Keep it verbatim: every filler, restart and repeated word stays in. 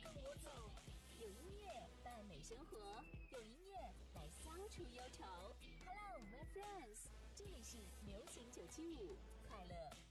跟我走。有音乐伴美生活，有音乐来消除忧愁。Hello, my friends， 这里是流行九七五快乐